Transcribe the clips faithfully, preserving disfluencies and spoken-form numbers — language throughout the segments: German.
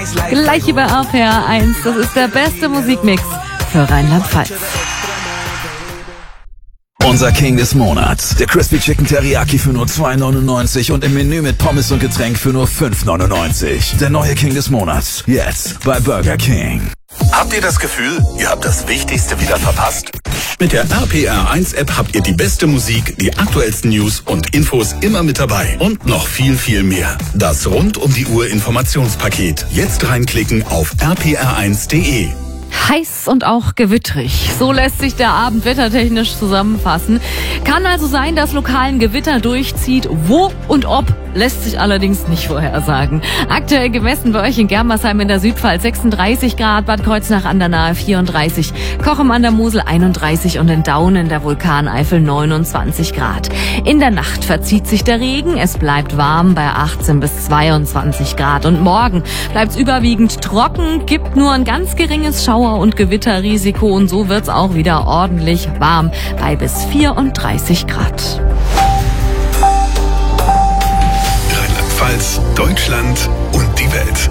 Gleich über R P R eins. Das ist der beste Musikmix für Rheinland-Pfalz. Unser King des Monats. Der Crispy Chicken Teriyaki für nur zwei neunundneunzig und im Menü mit Pommes und Getränk für nur fünf neunundneunzig. Der neue King des Monats. Jetzt bei Burger King. Habt ihr das Gefühl, ihr habt das Wichtigste wieder verpasst? Mit der R P R eins App habt ihr die beste Musik, die aktuellsten News und Infos immer mit dabei. Und noch viel, viel mehr. Das rund um die Uhr Informationspaket. Jetzt reinklicken auf r p r eins punkt d e. Heiß und auch gewittrig. So lässt sich der Abend wettertechnisch zusammenfassen. Kann also sein, dass lokal ein Gewitter durchzieht. Wo und ob, lässt sich allerdings nicht vorhersagen. Aktuell gemessen bei euch in Germersheim in der Südpfalz sechsunddreißig Grad, Bad Kreuznach an der Nahe vierunddreißig, Kochem an der Mosel einunddreißig und in Daunen der Vulkaneifel neunundzwanzig Grad. In der Nacht verzieht sich der Regen. Es bleibt warm bei achtzehn bis zweiundzwanzig Grad. Und morgen bleibt es überwiegend trocken, gibt nur ein ganz geringes Schauer- und Gewitterrisiko und so wird's auch wieder ordentlich warm bei bis vierunddreißig Grad. Rheinland-Pfalz, Deutschland und die Welt.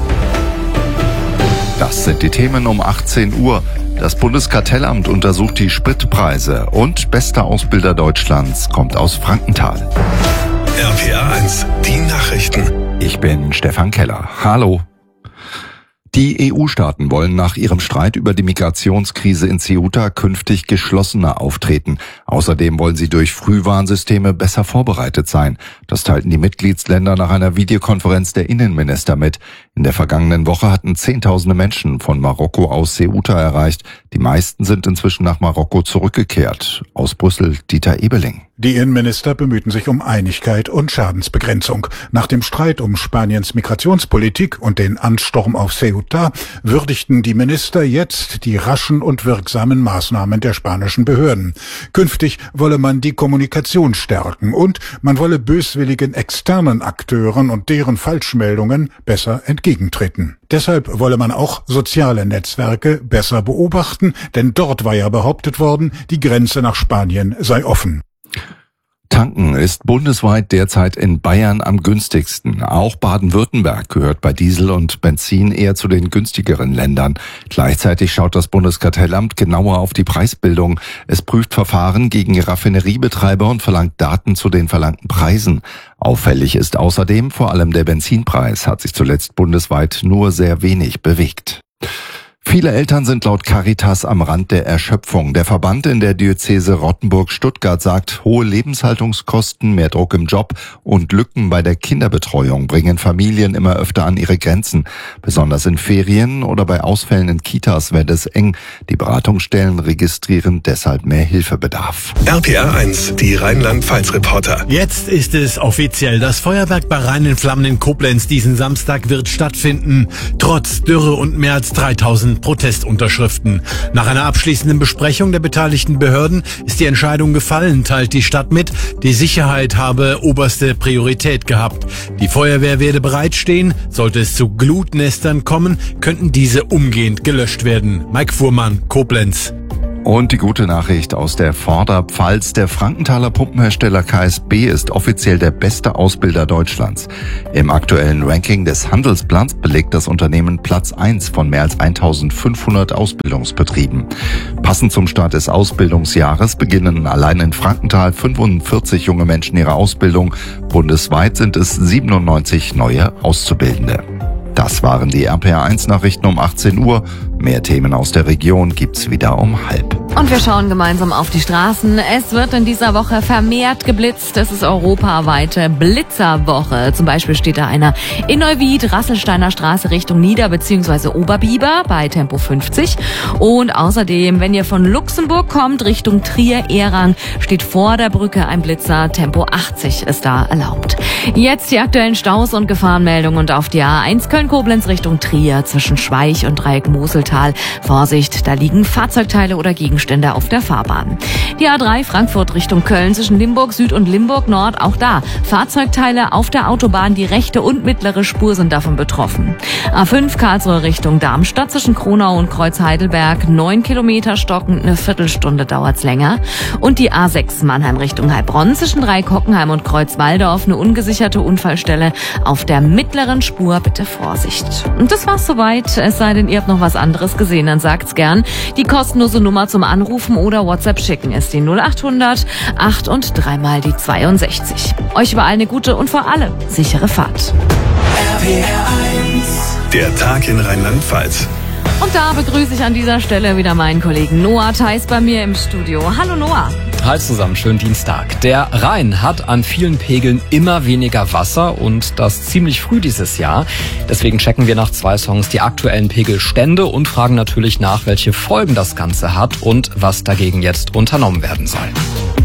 Das sind die Themen um achtzehn Uhr. Das Bundeskartellamt untersucht die Spritpreise und bester Ausbilder Deutschlands kommt aus Frankenthal. R P R eins, die Nachrichten. Ich bin Stefan Keller. Hallo. Die E U-Staaten wollen nach ihrem Streit über die Migrationskrise in Ceuta künftig geschlossener auftreten. Außerdem wollen sie durch Frühwarnsysteme besser vorbereitet sein. Das teilten die Mitgliedsländer nach einer Videokonferenz der Innenminister mit. In der vergangenen Woche hatten Zehntausende Menschen von Marokko aus Ceuta erreicht. Die meisten sind inzwischen nach Marokko zurückgekehrt. Aus Brüssel Dieter Ebeling. Die Innenminister bemühten sich um Einigkeit und Schadensbegrenzung. Nach dem Streit um Spaniens Migrationspolitik und den Ansturm auf Ceuta würdigten die Minister jetzt die raschen und wirksamen Maßnahmen der spanischen Behörden. Künftig wolle man die Kommunikation stärken und man wolle böswilligen externen Akteuren und deren Falschmeldungen besser entgegentreten. Deshalb wolle man auch soziale Netzwerke besser beobachten, denn dort war ja behauptet worden, die Grenze nach Spanien sei offen. Tanken ist bundesweit derzeit in Bayern am günstigsten. Auch Baden-Württemberg gehört bei Diesel und Benzin eher zu den günstigeren Ländern. Gleichzeitig schaut das Bundeskartellamt genauer auf die Preisbildung. Es prüft Verfahren gegen Raffineriebetreiber und verlangt Daten zu den verlangten Preisen. Auffällig ist außerdem vor allem der Benzinpreis, hat sich zuletzt bundesweit nur sehr wenig bewegt. Viele Eltern sind laut Caritas am Rand der Erschöpfung. Der Verband in der Diözese Rottenburg-Stuttgart sagt, hohe Lebenshaltungskosten, mehr Druck im Job und Lücken bei der Kinderbetreuung bringen Familien immer öfter an ihre Grenzen. Besonders in Ferien oder bei Ausfällen in Kitas wird es eng. Die Beratungsstellen registrieren deshalb mehr Hilfebedarf. R P R eins, die Rheinland-Pfalz-Reporter. Jetzt ist es offiziell. Das Feuerwerk bei Rhein in Flammen in Koblenz diesen Samstag wird stattfinden. Trotz Dürre und mehr als dreitausend Protestunterschriften. Nach einer abschließenden Besprechung der beteiligten Behörden ist die Entscheidung gefallen, teilt die Stadt mit, die Sicherheit habe oberste Priorität gehabt. Die Feuerwehr werde bereitstehen. Sollte es zu Glutnestern kommen, könnten diese umgehend gelöscht werden. Mike Fuhrmann, Koblenz. Und die gute Nachricht aus der Vorderpfalz. Der Frankenthaler Pumpenhersteller K S B ist offiziell der beste Ausbilder Deutschlands. Im aktuellen Ranking des Handelsblatts belegt das Unternehmen Platz eins von mehr als eintausendfünfhundert Ausbildungsbetrieben. Passend zum Start des Ausbildungsjahres beginnen allein in Frankenthal fünfundvierzig junge Menschen ihre Ausbildung. Bundesweit sind es siebenundneunzig neue Auszubildende. Das waren die R P R eins Nachrichten um achtzehn Uhr. Mehr Themen aus der Region gibt's wieder um halb. Und wir schauen gemeinsam auf die Straßen. Es wird in dieser Woche vermehrt geblitzt. Es ist europaweite Blitzerwoche. Zum Beispiel steht da einer in Neuwied, Rasselsteiner Straße Richtung Nieder- bzw. Oberbiber bei Tempo fünfzig. Und außerdem, wenn ihr von Luxemburg kommt, Richtung Trier-Ehrang, steht vor der Brücke ein Blitzer. Tempo achtzig ist da erlaubt. Jetzt die aktuellen Staus und Gefahrenmeldungen und auf die A eins Köln-Koblenz Richtung Trier zwischen Schweich und Dreieck Moseltal. Vorsicht, da liegen Fahrzeugteile oder Gegenstände Aufstände auf der Fahrbahn. Die A drei Frankfurt Richtung Köln zwischen Limburg Süd und Limburg Nord, auch da Fahrzeugteile auf der Autobahn, die rechte und mittlere Spur sind davon betroffen. A fünf Karlsruhe Richtung Darmstadt zwischen Kronau und Kreuz Heidelberg, neun Kilometer stockend, eine Viertelstunde dauert's länger. Und die A sechs Mannheim Richtung Heilbronn zwischen Dreikockenheim und Kreuzwaldorf, eine ungesicherte Unfallstelle auf der mittleren Spur, bitte Vorsicht. Und das war's soweit, es sei denn, ihr habt noch was anderes gesehen, dann sagt's gern. Die kostenlose Nummer zum Anrufen oder WhatsApp schicken ist die null achthundert acht und dreimal die zweiundsechzig. Euch überall eine gute und vor allem sichere Fahrt. R P R eins. Der Tag in Rheinland-Pfalz. Und da begrüße ich an dieser Stelle wieder meinen Kollegen Noah Theis bei mir im Studio. Hallo Noah. Hi zusammen, schönen Dienstag. Der Rhein hat an vielen Pegeln immer weniger Wasser und das ziemlich früh dieses Jahr. Deswegen checken wir nach zwei Songs die aktuellen Pegelstände und fragen natürlich nach, welche Folgen das Ganze hat und was dagegen jetzt unternommen werden soll.